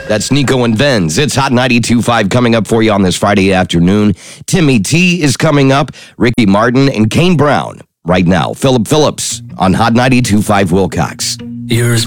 That's Nico and Benz. It's Hot 92.5 coming up for you on this Friday afternoon. Timmy T is coming up. Ricky Martin and Kane Brown right now. Philip Phillips on Hot 92.5 Wilcox. Yours